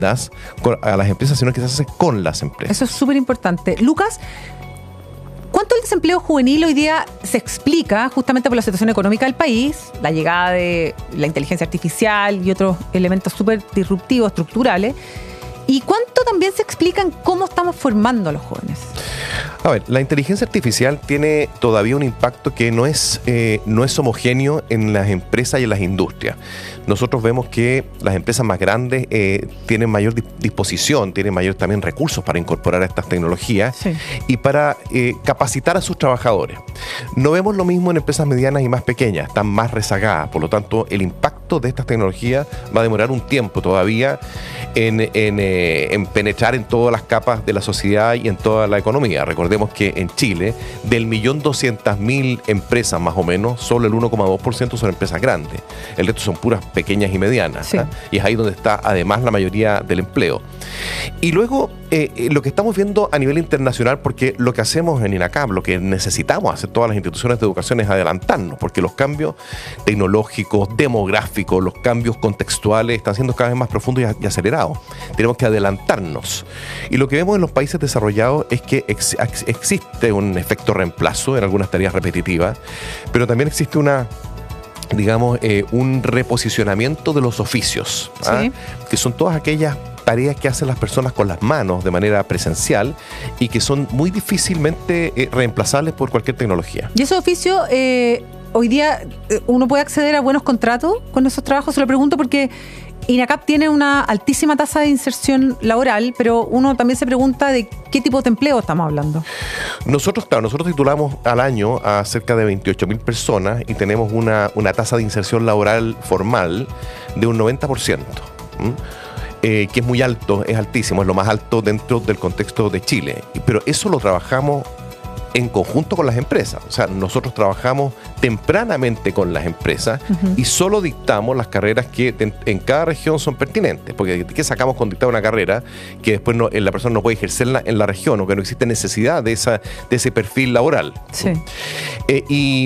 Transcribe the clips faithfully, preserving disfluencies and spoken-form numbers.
a las empresas, sino que se hace con las empresas. Eso es súper importante. Lucas, ¿cuánto el desempleo juvenil hoy día se explica justamente por la situación económica del país, la llegada de la inteligencia artificial y otros elementos súper disruptivos, estructurales? ¿Y cuánto también se explica en cómo estamos formando a los jóvenes? A ver, la inteligencia artificial tiene todavía un impacto que no es, eh, no es homogéneo en las empresas y en las industrias. Nosotros vemos que las empresas más grandes eh, tienen mayor disposición, tienen mayor también recursos para incorporar estas tecnologías, sí, y para eh, capacitar a sus trabajadores. No vemos lo mismo en empresas medianas y más pequeñas, están más rezagadas. Por lo tanto, el impacto de estas tecnologías va a demorar un tiempo todavía en, en, eh, en penetrar en todas las capas de la sociedad y en toda la economía. Recordemos que en Chile, del millón doscientas mil empresas más o menos, solo el uno coma dos por ciento son empresas grandes. El resto son puras pequeñas y medianas. Sí. ¿eh? Y es ahí donde está además la mayoría del empleo. Y luego, eh, lo que estamos viendo a nivel internacional, porque lo que hacemos en INACAP, lo que necesitamos hacer todas las instituciones de educación es adelantarnos, porque los cambios tecnológicos, demográficos, los cambios contextuales están siendo cada vez más profundos y acelerados. Tenemos que adelantarnos. Y lo que vemos en los países desarrollados es que ex- ex- existe un efecto reemplazo en algunas tareas repetitivas, pero también existe una digamos, eh, un reposicionamiento de los oficios, ¿ah? Sí. Que son todas aquellas tareas que hacen las personas con las manos de manera presencial y que son muy difícilmente eh, reemplazables por cualquier tecnología. ¿Y esos oficios, eh, hoy día, uno puede acceder a buenos contratos con esos trabajos? Se lo pregunto porque INACAP tiene una altísima tasa de inserción laboral, pero uno también se pregunta de qué tipo de empleo estamos hablando. Nosotros, claro, nosotros titulamos al año a cerca de veintiocho mil personas y tenemos una, una tasa de inserción laboral formal de un noventa por ciento. ¿Mm? Eh, que es muy alto, es altísimo, es lo más alto dentro del contexto de Chile. Pero eso lo trabajamos en conjunto con las empresas. O sea, nosotros trabajamos tempranamente con las empresas, uh-huh, y solo dictamos las carreras que en, en cada región son pertinentes. Porque ¿qué sacamos con dictar una carrera que después no, la persona no puede ejercerla en la región o que no existe necesidad de, esa, de ese perfil laboral? Sí. Eh,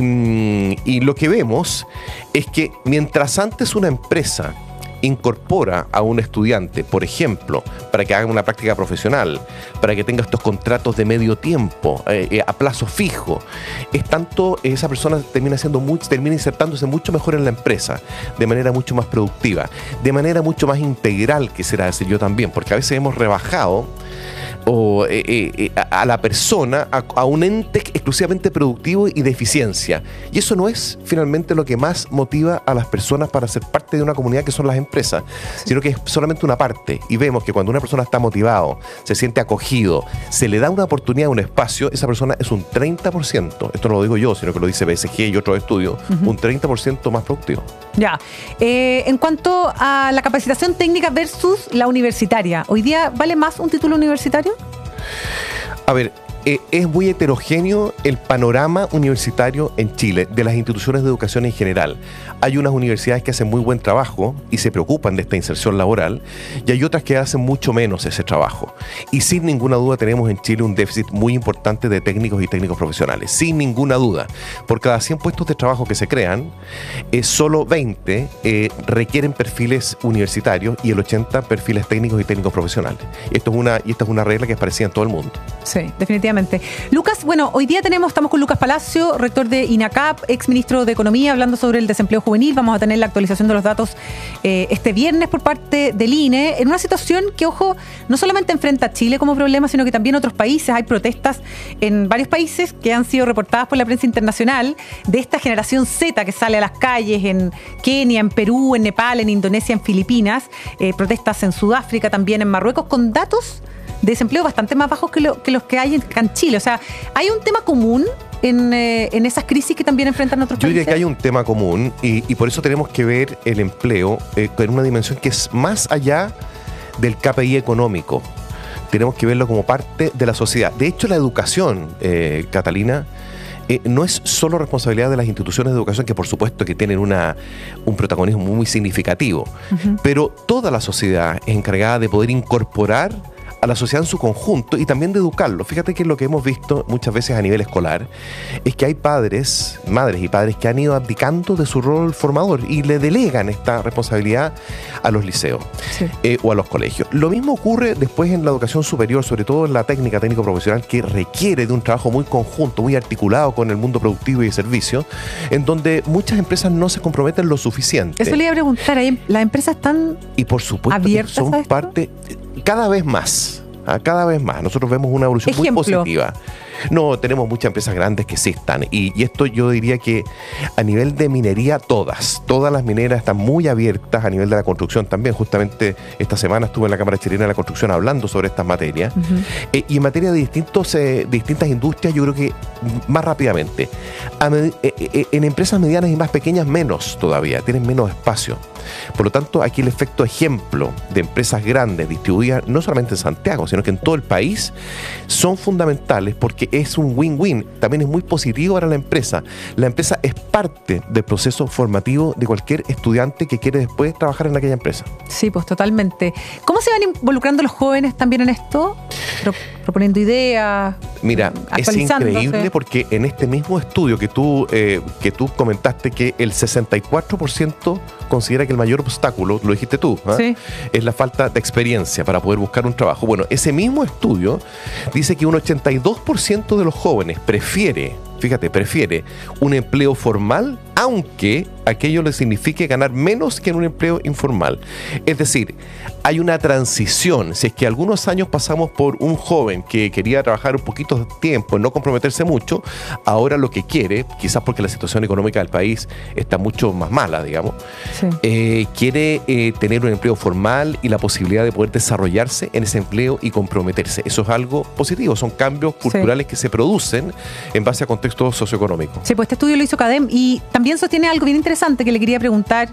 y, y lo que vemos es que mientras antes una empresa incorpora a un estudiante, por ejemplo, para que haga una práctica profesional, para que tenga estos contratos de medio tiempo, eh, eh, a plazo fijo, es tanto, esa persona termina siendo muy, termina insertándose mucho mejor en la empresa, de manera mucho más productiva, de manera mucho más integral, que será decir yo también, porque a veces hemos rebajado o eh, eh, a, a la persona a, a un ente exclusivamente productivo y de eficiencia. Y eso no es finalmente lo que más motiva a las personas para ser parte de una comunidad que son las empresas, sino que es solamente una parte. Y vemos que cuando una persona está motivado, se siente acogido, se le da una oportunidad, un espacio, esa persona es un treinta por ciento, esto no lo digo yo, sino que lo dice B S G y otros estudios, uh-huh, un treinta por ciento más productivo. Ya. Eh, en cuanto a la capacitación técnica versus la universitaria, ¿hoy día vale más un título universitario? A ver, eh, es muy heterogéneo el panorama universitario en Chile, de las instituciones de educación en general. Hay unas universidades que hacen muy buen trabajo y se preocupan de esta inserción laboral, y hay otras que hacen mucho menos ese trabajo. Y sin ninguna duda tenemos en Chile un déficit muy importante de técnicos y técnicos profesionales, sin ninguna duda. Por cada cien puestos de trabajo que se crean, eh, solo veinte eh, requieren perfiles universitarios y el ochenta perfiles técnicos y técnicos profesionales. Esto es una, y esta es una regla que es parecida en todo el mundo. Sí, definitivamente. Lucas, bueno, hoy día tenemos, estamos con Lucas Palacio, rector de INACAP, ex ministro de Economía, hablando sobre el desempleo juvenil. Vamos a tener la actualización de los datos eh, este viernes por parte del I N E, en una situación que, ojo, no solamente enfrenta a Chile como problema, sino que también otros países. Hay protestas en varios países que han sido reportadas por la prensa internacional de esta generación Z que sale a las calles en Kenia, en Perú, en Nepal, en Indonesia, en Filipinas, eh, protestas en Sudáfrica, también en Marruecos, con datos de desempleo bastante más bajos que, lo, que los que hay en, en Chile. O sea, hay un tema común en, eh, en esas crisis que también enfrentan otros Yo países. Yo diría que hay un tema común y, y por eso tenemos que ver el empleo eh, en una dimensión que es más allá del K P I económico. Tenemos que verlo como parte de la sociedad. De hecho, la educación, eh, Catalina, Eh, no es solo responsabilidad de las instituciones de educación, que por supuesto que tienen una, un protagonismo muy significativo, uh-huh, pero toda la sociedad es encargada de poder incorporar a la sociedad en su conjunto y también de educarlo. Fíjate que lo que hemos visto muchas veces a nivel escolar es que hay padres, madres y padres que han ido abdicando de su rol formador y le delegan esta responsabilidad a los liceos sí. eh, o a los colegios. Lo mismo ocurre después en la educación superior, sobre todo en la técnica técnico-profesional, que requiere de un trabajo muy conjunto, muy articulado con el mundo productivo y de servicio, en donde muchas empresas no se comprometen lo suficiente. Eso le iba a preguntar, ¿las empresas están y por supuesto abiertas son a esto? parte, cada vez más, ¿ah? cada vez más. Nosotros vemos una evolución Ejemplo. muy positiva. No, tenemos muchas empresas grandes que sí están. Y, y esto yo diría que a nivel de minería, todas, todas las mineras están muy abiertas, a nivel de la construcción también. Justamente esta semana estuve en la Cámara Chilena de la Construcción hablando sobre estas materias. Uh-huh. eh, y en materia de distintos, eh, distintas industrias, yo creo que más rápidamente. A med- eh, eh, en empresas medianas y más pequeñas, menos todavía, tienen menos espacio. Por lo tanto, aquí el efecto ejemplo de empresas grandes distribuidas no solamente en Santiago, sino que en todo el país, son fundamentales porque es un win-win. También es muy positivo para la empresa. La empresa es parte del proceso formativo de cualquier estudiante que quiere después trabajar en aquella empresa. Sí, pues totalmente. ¿Cómo se van involucrando los jóvenes también en esto? Pro- proponiendo ideas. Mira, es increíble porque en este mismo estudio que tú, eh, que tú comentaste que el sesenta y cuatro por ciento considera que el mayor obstáculo, lo dijiste tú, ¿eh? Sí. es la falta de experiencia para poder buscar un trabajo. Bueno, ese mismo estudio dice que un ochenta y dos por ciento de los jóvenes prefiere, fíjate, prefiere un empleo formal, aunque aquello le signifique ganar menos que en un empleo informal. Es decir, hay una transición. Si es que algunos años pasamos por un joven que quería trabajar un poquito de tiempo, no comprometerse mucho, ahora lo que quiere, quizás porque la situación económica del país está mucho más mala, digamos, sí. eh, quiere eh, tener un empleo formal y la posibilidad de poder desarrollarse en ese empleo y comprometerse. Eso es algo positivo, son cambios culturales sí. que se producen en base a contextos socioeconómicos. Sí, pues este estudio lo hizo CADEM y también sostiene algo bien interesante que le quería preguntar,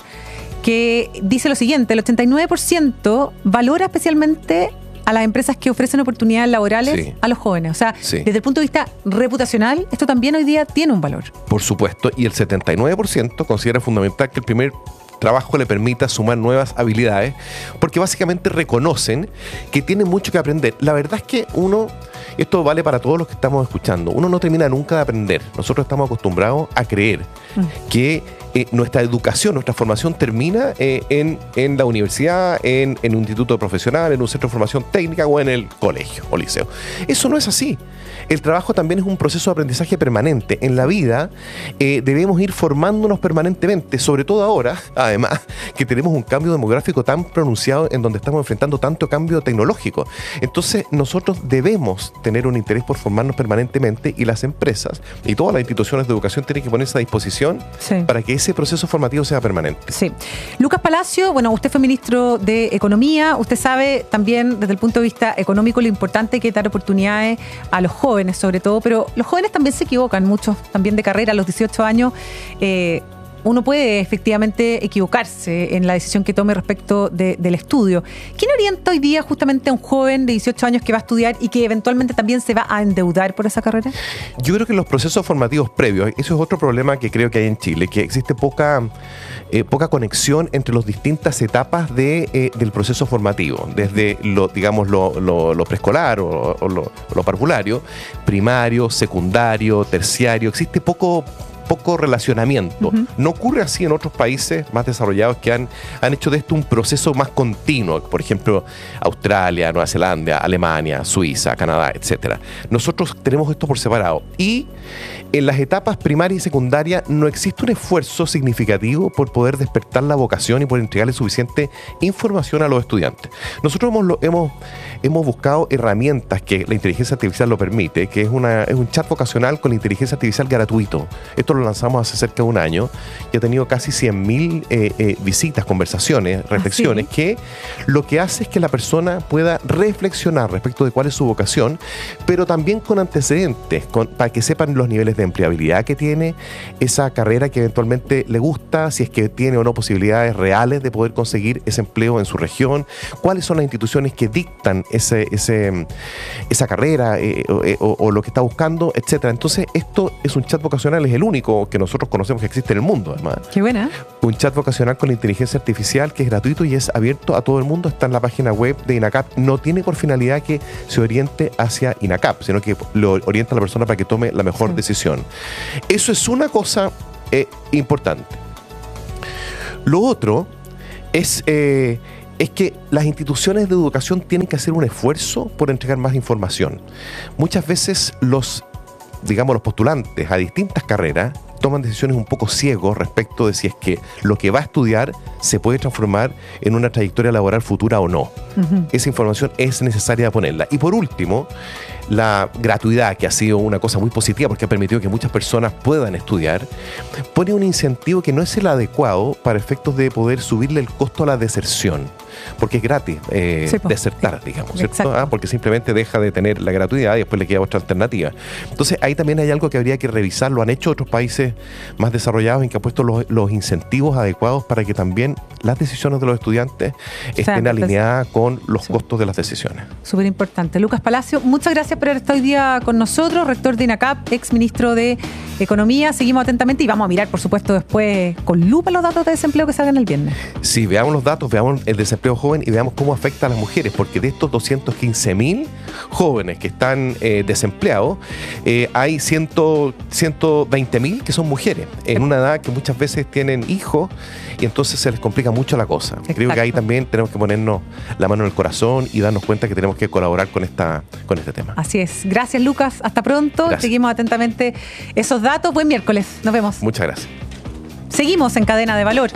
que dice lo siguiente: el ochenta y nueve por ciento valora especialmente a las empresas que ofrecen oportunidades laborales sí. a los jóvenes. O sea, sí. desde el punto de vista reputacional, esto también hoy día tiene un valor. Por supuesto, y el setenta y nueve por ciento considera fundamental que el primer trabajo le permita sumar nuevas habilidades, porque básicamente reconocen que tienen mucho que aprender. La verdad es que uno, esto vale para todos los que estamos escuchando, uno no termina nunca de aprender. Nosotros estamos acostumbrados a creer mm. que eh, nuestra educación, nuestra formación termina eh, en, en la universidad, en, en un instituto profesional, en un centro de formación técnica o en el colegio o liceo. Eso no es así. El trabajo también es un proceso de aprendizaje permanente. En la vida eh, debemos ir formándonos permanentemente, sobre todo ahora, además, que tenemos un cambio demográfico tan pronunciado en donde estamos enfrentando tanto cambio tecnológico. Entonces, nosotros debemos tener un interés por formarnos permanentemente y las empresas y todas las instituciones de educación tienen que ponerse a disposición sí. para que ese proceso formativo sea permanente. Sí. Lucas Palacio, bueno, usted fue ministro de Economía, usted sabe también desde el punto de vista económico lo importante que es dar oportunidades a los jóvenes. jóvenes sobre todo, pero los jóvenes también se equivocan, muchos también de carrera a los dieciocho años. Eh, uno puede efectivamente equivocarse en la decisión que tome respecto de, del estudio. ¿Quién orienta hoy día justamente a un joven de dieciocho años que va a estudiar y que eventualmente también se va a endeudar por esa carrera? Yo creo que los procesos formativos previos, eso es otro problema que creo que hay en Chile, que existe poca, eh, poca conexión entre las distintas etapas de, eh, del proceso formativo, desde lo, digamos, lo, lo, lo preescolar o, o lo, lo parvulario, primario, secundario, terciario, existe poco poco relacionamiento. Uh-huh. No ocurre así en otros países más desarrollados que han, han hecho de esto un proceso más continuo. Por ejemplo, Australia, Nueva Zelanda, Alemania, Suiza, Canadá, etcétera. Nosotros tenemos esto por separado. Y en las etapas primaria y secundaria no existe un esfuerzo significativo por poder despertar la vocación y por entregarle suficiente información a los estudiantes. Nosotros hemos, hemos, hemos buscado herramientas que la inteligencia artificial lo permite, que es, una, es un chat vocacional con la inteligencia artificial gratuito. Esto lo lanzamos hace cerca de un año y ha tenido casi cien mil eh, eh, visitas, conversaciones, reflexiones, ¿sí? Que lo que hace es que la persona pueda reflexionar respecto de cuál es su vocación, pero también con antecedentes, con, para que sepan los niveles de empleabilidad que tiene esa carrera que eventualmente le gusta, si es que tiene o no posibilidades reales de poder conseguir ese empleo en su región, cuáles son las instituciones que dictan ese, ese, esa carrera eh, o, o lo que está buscando, etcétera. Entonces, esto es un chat vocacional, es el único que nosotros conocemos que existe en el mundo, además. Qué buena. Un chat vocacional con inteligencia artificial que es gratuito y es abierto a todo el mundo. Está en la página web de INACAP. No tiene por finalidad que se oriente hacia INACAP, sino que lo orienta a la persona para que tome la mejor sí. decisión. Eso es una cosa eh, importante. Lo otro es, eh, es que las instituciones de educación tienen que hacer un esfuerzo por entregar más información. Muchas veces los, digamos, los postulantes a distintas carreras toman decisiones un poco ciegos respecto de si es que lo que va a estudiar se puede transformar en una trayectoria laboral futura o no. Uh-huh. Esa información es necesaria ponerla. Y por último, la gratuidad, que ha sido una cosa muy positiva porque ha permitido que muchas personas puedan estudiar, pone un incentivo que no es el adecuado para efectos de poder subirle el costo a la deserción, porque es gratis eh, sí, pues, desertar, sí. digamos, ¿cierto? Ah, porque simplemente deja de tener la gratuidad y después le queda otra alternativa. Entonces ahí también hay algo que habría que revisar. Lo han hecho otros países más desarrollados en que han puesto los, los incentivos adecuados para que también las decisiones de los estudiantes estén o sea, alineadas con los sí. costos de las decisiones. Súper importante. Lucas Palacio, muchas gracias por estar hoy día con nosotros, rector de INACAP, ex ministro de Economía. Seguimos atentamente y vamos a mirar, por supuesto, después con lupa los datos de desempleo que salgan el viernes. Sí, veamos los datos, veamos el desempleo joven y veamos cómo afecta a las mujeres, porque de estos doscientos quince mil jóvenes que están eh, desempleados, eh, hay ciento veinte mil que son mujeres, en una edad que muchas veces tienen hijos y entonces se les complica mucho la cosa. Exacto. Creo que ahí también tenemos que ponernos la mano en el corazón y darnos cuenta que tenemos que colaborar con, esta, con este tema. Así es. Gracias, Lucas. Hasta pronto. Gracias. Seguimos atentamente esos datos. Buen miércoles. Nos vemos. Muchas gracias. Seguimos en Cadena de Valor.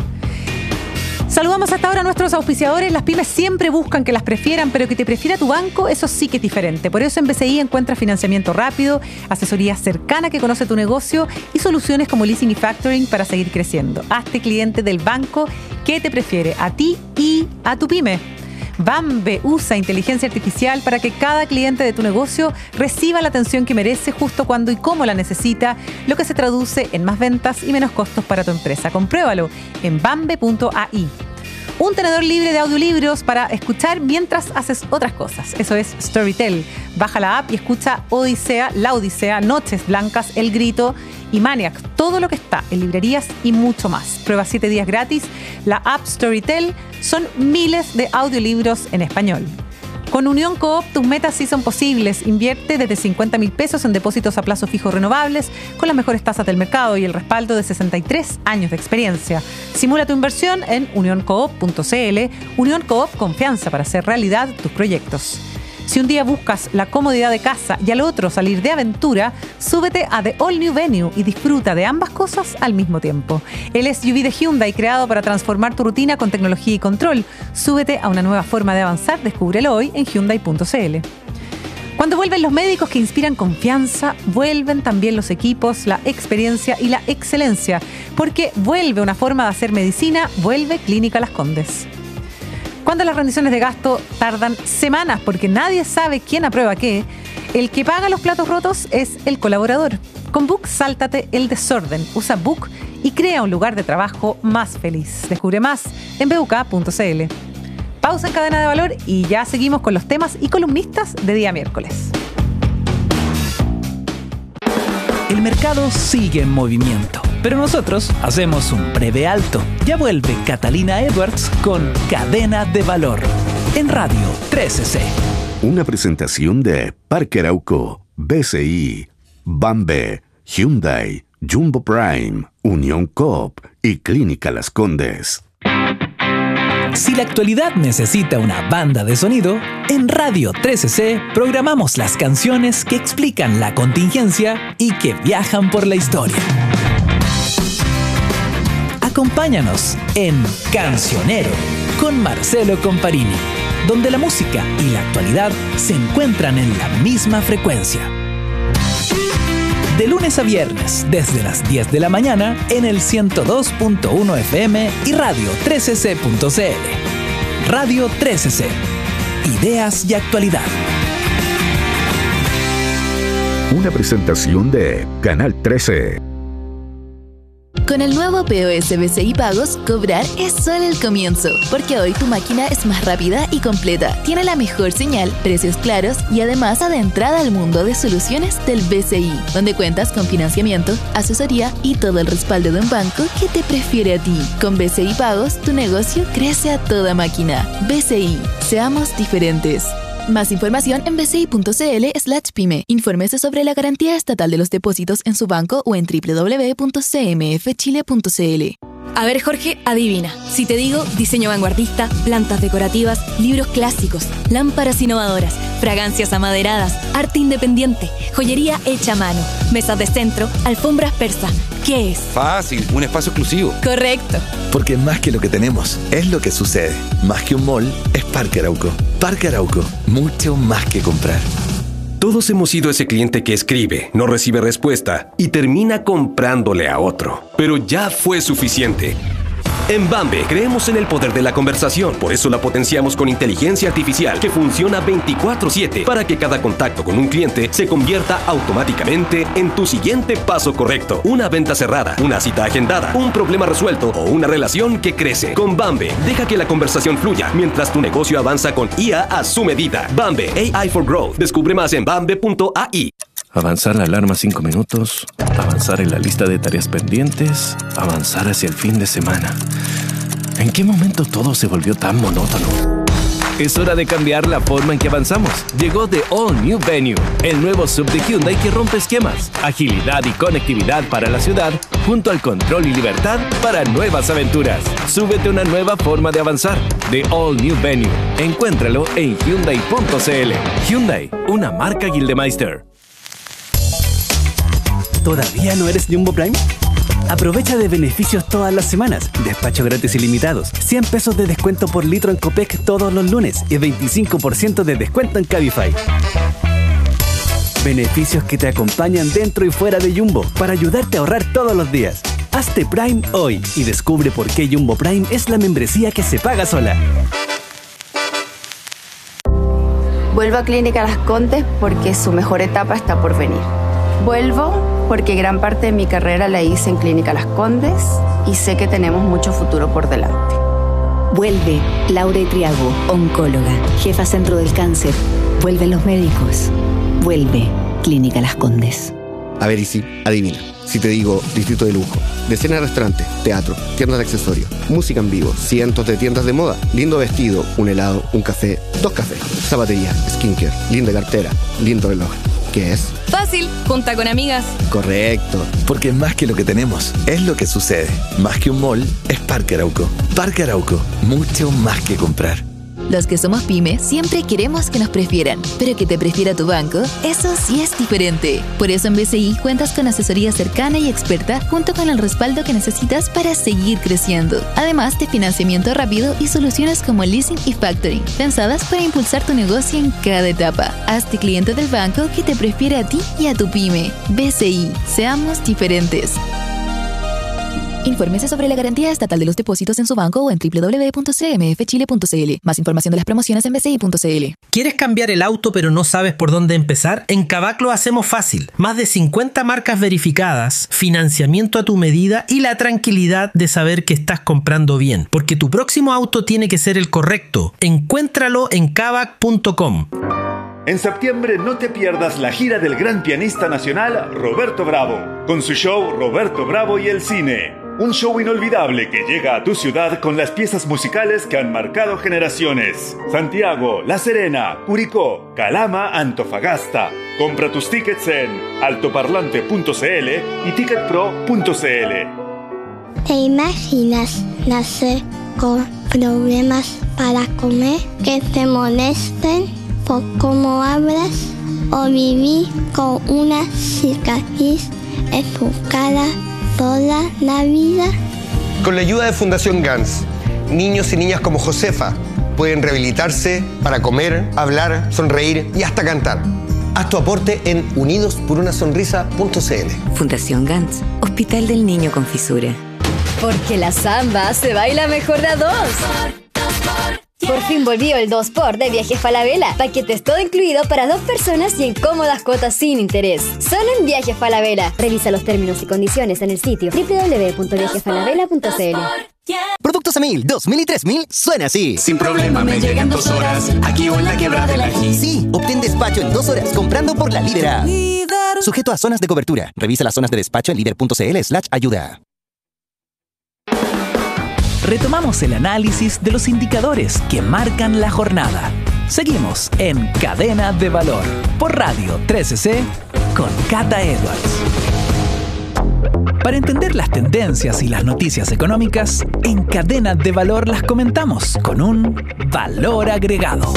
Saludamos hasta ahora a nuestros auspiciadores. Las pymes siempre buscan que las prefieran, pero que te prefiera tu banco, eso sí que es diferente. Por eso en B C I encuentras financiamiento rápido, asesoría cercana que conoce tu negocio y soluciones como leasing y factoring para seguir creciendo. Hazte cliente del banco que te prefiere a ti y a tu pyme. Bambe usa inteligencia artificial para que cada cliente de tu negocio reciba la atención que merece justo cuando y cómo la necesita, lo que se traduce en más ventas y menos costos para tu empresa. Compruébalo en bambe punto a i. Un tenedor libre de audiolibros para escuchar mientras haces otras cosas. Eso es Storytel. Baja la app y escucha Odisea, La Odisea, Noches Blancas, El Grito y Maniac. Todo lo que está en librerías y mucho más. Prueba siete días gratis. La app Storytel. Son miles de audiolibros en español. Con Unión Coop, tus metas sí son posibles. Invierte desde cincuenta mil pesos en depósitos a plazo fijo renovables con las mejores tasas del mercado y el respaldo de sesenta y tres años de experiencia. Simula tu inversión en unión coop punto c l. Unión Coop, confianza para hacer realidad tus proyectos. Si un día buscas la comodidad de casa y al otro salir de aventura, súbete a The All New Venue y disfruta de ambas cosas al mismo tiempo. El S U V de Hyundai, creado para transformar tu rutina con tecnología y control. Súbete a una nueva forma de avanzar, descúbrelo hoy en hyundai punto c l. Cuando vuelven los médicos que inspiran confianza, vuelven también los equipos, la experiencia y la excelencia, porque vuelve una forma de hacer medicina, vuelve Clínica Las Condes. Cuando las rendiciones de gasto tardan semanas porque nadie sabe quién aprueba qué, el que paga los platos rotos es el colaborador. Con Book, sáltate el desorden. Usa Book y crea un lugar de trabajo más feliz. Descubre más en b u k punto c l. Pausa en Cadena de Valor y ya seguimos con los temas y columnistas de día miércoles. El mercado sigue en movimiento, pero nosotros hacemos un breve alto. Ya vuelve Catalina Edwards con Cadena de Valor en Radio trece C. Una presentación de Parker Arauco, B C I, Bambe, Hyundai, Jumbo Prime, Unión Coop y Clínica Las Condes. Si la actualidad necesita una banda de sonido, en Radio trece C programamos las canciones que explican la contingencia y que viajan por la historia. Acompáñanos en Cancionero con Marcelo Comparini, donde la música y la actualidad se encuentran en la misma frecuencia. De lunes a viernes, desde las diez de la mañana, en el ciento dos punto uno F M y radio trece c punto c l. Radio trece C. Ideas y actualidad. Una presentación de Canal trece. Con el nuevo P O S B C I Pagos, cobrar es solo el comienzo, porque hoy tu máquina es más rápida y completa, tiene la mejor señal, precios claros y además adentrada al mundo de soluciones del B C I, donde cuentas con financiamiento, asesoría y todo el respaldo de un banco que te prefiere a ti. Con B C I Pagos, tu negocio crece a toda máquina. B C I, seamos diferentes. Más información en bci.cl slash pyme. Infórmese sobre la garantía estatal de los depósitos en su banco o en doble u doble u doble u punto c m f chile punto c l. A ver, Jorge, adivina. Si te digo diseño vanguardista, plantas decorativas, libros clásicos, lámparas innovadoras, fragancias amaderadas, arte independiente, joyería hecha a mano, mesas de centro, alfombras persa, ¿qué es? Fácil, un espacio exclusivo. Correcto. Porque más que lo que tenemos, es lo que sucede. Más que un mall, es Parque Arauco. Parque Arauco, mucho más que comprar. Todos hemos sido ese cliente que escribe, no recibe respuesta y termina comprándole a otro. Pero ya fue suficiente. En Bambe creemos en el poder de la conversación, por eso la potenciamos con inteligencia artificial que funciona veinticuatro siete para que cada contacto con un cliente se convierta automáticamente en tu siguiente paso correcto. Una venta cerrada, una cita agendada, un problema resuelto o una relación que crece. Con Bambe, deja que la conversación fluya mientras tu negocio avanza con I A a su medida. Bambe, A I for Growth. Descubre más en bambe punto a i. Avanzar la alarma cinco minutos, avanzar en la lista de tareas pendientes, avanzar hacia el fin de semana. ¿En qué momento todo se volvió tan monótono? Es hora de cambiar la forma en que avanzamos. Llegó The All New Venue, el nuevo sub de Hyundai que rompe esquemas, agilidad y conectividad para la ciudad, junto al control y libertad para nuevas aventuras. Súbete a una nueva forma de avanzar. The All New Venue. Encuéntralo en hyundai punto c l. Hyundai, una marca Gildemeister. ¿Todavía no eres Jumbo Prime? Aprovecha de beneficios todas las semanas. Despacho gratis ilimitados, cien pesos de descuento por litro en Copec todos los lunes y veinticinco por ciento de descuento en Cabify. Beneficios que te acompañan dentro y fuera de Jumbo para ayudarte a ahorrar todos los días. Hazte Prime hoy y descubre por qué Jumbo Prime es la membresía que se paga sola. Vuelvo a Clínica Las Condes porque su mejor etapa está por venir. Vuelvo porque gran parte de mi carrera la hice en Clínica Las Condes y sé que tenemos mucho futuro por delante. Vuelve Laura Triago, oncóloga, jefa Centro del Cáncer. Vuelven los médicos. Vuelve Clínica Las Condes. A ver, y si, adivina. Si te digo distrito de lujo, decenas de restaurantes, teatro, tiendas de accesorios, música en vivo, cientos de tiendas de moda, lindo vestido, un helado, un café, dos cafés, zapatería, skincare, linda cartera, lindo reloj. ¿Qué es? Fácil, junta con amigas. Correcto. Porque más que lo que tenemos, es lo que sucede. Más que un mall, es Parque Arauco. Parque Arauco, mucho más que comprar. Los que somos pyme siempre queremos que nos prefieran, pero que te prefiera tu banco, eso sí es diferente. Por eso en B C I cuentas con asesoría cercana y experta junto con el respaldo que necesitas para seguir creciendo. Además de financiamiento rápido y soluciones como leasing y factoring, pensadas para impulsar tu negocio en cada etapa. Hazte cliente del banco que te prefiere a ti y a tu pyme. B C I, seamos diferentes. Infórmese sobre la garantía estatal de los depósitos en su banco o en doble u doble u doble u punto c m f chile punto c l. Más información de las promociones en b c i punto c l. ¿Quieres cambiar el auto pero no sabes por dónde empezar? En Kavak lo hacemos fácil. Más de cincuenta marcas verificadas, financiamiento a tu medida y la tranquilidad de saber que estás comprando bien. Porque tu próximo auto tiene que ser el correcto. Encuéntralo en kavak punto com. En septiembre no te pierdas la gira del gran pianista nacional Roberto Bravo, con su show Roberto Bravo y el cine. Un show inolvidable que llega a tu ciudad con las piezas musicales que han marcado generaciones. Santiago, La Serena, Curicó, Calama, Antofagasta. Compra tus tickets en altoparlante punto c l y ticketpro punto c l. ¿Te imaginas nacer con problemas para comer, que te molesten por cómo hablas, o vivir con una cicatriz en tu cara toda la vida? Con la ayuda de Fundación Gans, niños y niñas como Josefa pueden rehabilitarse para comer, hablar, sonreír y hasta cantar. Haz tu aporte en unidos por una sonrisa punto c l. Fundación Gans, Hospital del Niño con Fisura. Porque la samba se baila mejor de a dos. Por fin volvió el dos por de Viajes Falabella. Paquetes todo incluido para dos personas y en cómodas cuotas sin interés. Solo en Viajes Falabella. Revisa los términos y condiciones en el sitio doble u doble u doble u punto viajes falabella punto c l. Productos a mil, dos mil y tres mil suena así. Sin problema me llegan dos horas, aquí o en la quebrada del Ají. Sí, obtén despacho en dos horas comprando por la Líder app. Sujeto a zonas de cobertura. Revisa las zonas de despacho en líder punto c l slash ayuda. Retomamos el análisis de los indicadores que marcan la jornada. Seguimos en Cadena de Valor por Radio trece C con Cata Edwards. Para entender las tendencias y las noticias económicas, en Cadena de Valor las comentamos con un valor agregado.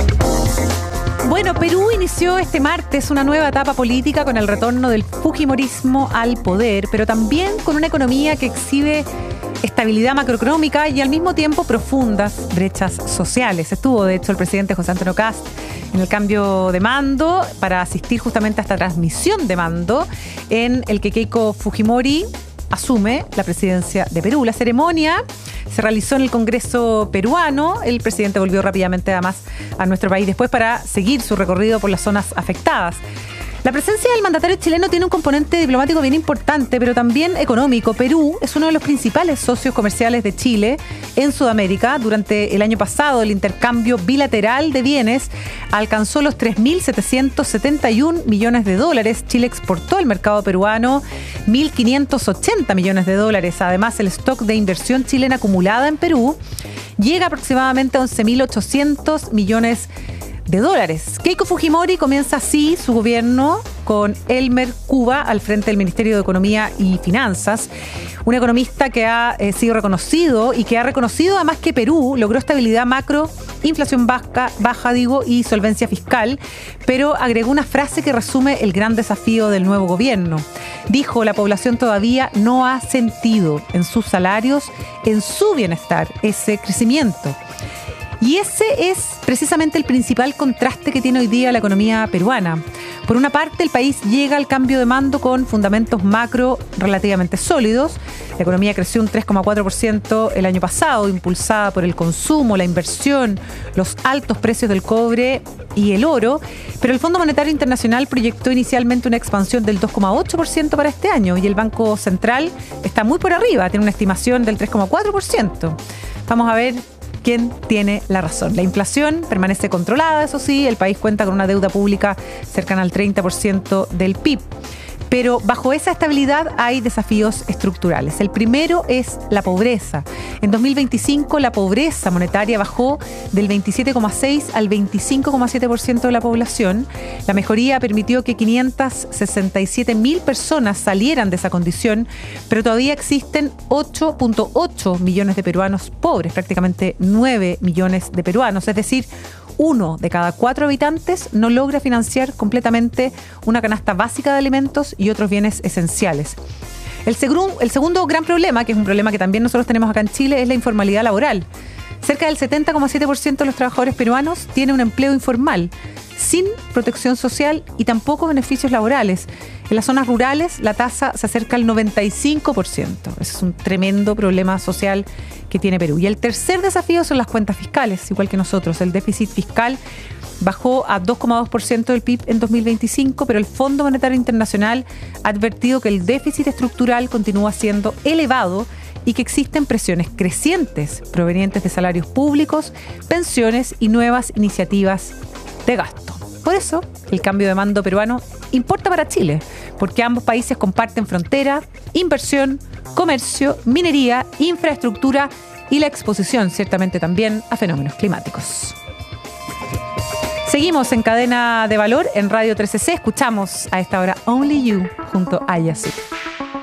Bueno, Perú inició este martes una nueva etapa política con el retorno del fujimorismo al poder, pero también con una economía que exhibe estabilidad macroeconómica y al mismo tiempo profundas brechas sociales. Estuvo, de hecho, el presidente José Antonio Kast en el cambio de mando para asistir justamente a esta transmisión de mando en el que Keiko Fujimori asume la presidencia de Perú. La ceremonia se realizó en el Congreso peruano. El presidente volvió rápidamente además a nuestro país después para seguir su recorrido por las zonas afectadas. La presencia del mandatario chileno tiene un componente diplomático bien importante, pero también económico. Perú es uno de los principales socios comerciales de Chile en Sudamérica. Durante el año pasado, el intercambio bilateral de bienes alcanzó los tres mil setecientos setenta y un millones de dólares. Chile exportó al mercado peruano mil quinientos ochenta millones de dólares. Además, el stock de inversión chilena acumulada en Perú llega aproximadamente a once mil ochocientos millones de dólares. Keiko Fujimori comienza así su gobierno con Elmer Cuba al frente del Ministerio de Economía y Finanzas, un economista que ha eh, sido reconocido y que ha reconocido además que Perú logró estabilidad macro, inflación baja, baja digo, y solvencia fiscal, pero agregó una frase que resume el gran desafío del nuevo gobierno. Dijo: la población todavía no ha sentido en sus salarios, en su bienestar, ese crecimiento. Y ese es precisamente el principal contraste que tiene hoy día la economía peruana. Por una parte, el país llega al cambio de mando con fundamentos macro relativamente sólidos. La economía creció un tres coma cuatro por ciento el año pasado, impulsada por el consumo, la inversión, los altos precios del cobre y el oro. Pero el Fondo Monetario Internacional proyectó inicialmente una expansión del dos coma ocho por ciento para este año y el Banco Central está muy por arriba, tiene una estimación del tres coma cuatro por ciento. Vamos a ver quién tiene la razón. La inflación permanece controlada, eso sí, el país cuenta con una deuda pública cercana al treinta por ciento del P I B. Pero bajo esa estabilidad hay desafíos estructurales. El primero es la pobreza. En dos mil veinticinco la pobreza monetaria bajó del veintisiete coma seis al veinticinco coma siete por ciento de la población. La mejoría permitió que quinientas sesenta y siete mil personas salieran de esa condición, pero todavía existen ocho punto ocho millones de peruanos pobres, prácticamente nueve millones de peruanos, es decir, uno de cada cuatro habitantes no logra financiar completamente una canasta básica de alimentos y otros bienes esenciales. El, segun, el segundo gran problema, que es un problema que también nosotros tenemos acá en Chile, es la informalidad laboral. Cerca del setenta coma siete por ciento de los trabajadores peruanos tiene un empleo informal, sin protección social y tampoco beneficios laborales. En las zonas rurales la tasa se acerca al noventa y cinco por ciento. Ese es un tremendo problema social que tiene Perú. Y el tercer desafío son las cuentas fiscales, igual que nosotros. El déficit fiscal bajó a dos coma dos por ciento del P I B en dos mil veinticinco, pero el Fondo Monetario Internacional ha advertido que el déficit estructural continúa siendo elevado y que existen presiones crecientes provenientes de salarios públicos, pensiones y nuevas iniciativas de gasto. Por eso, el cambio de mando peruano importa para Chile, porque ambos países comparten frontera, inversión, comercio, minería, infraestructura y la exposición, ciertamente también, a fenómenos climáticos. Seguimos en Cadena de Valor en Radio trece C. Escuchamos a esta hora Only You junto a Yasu.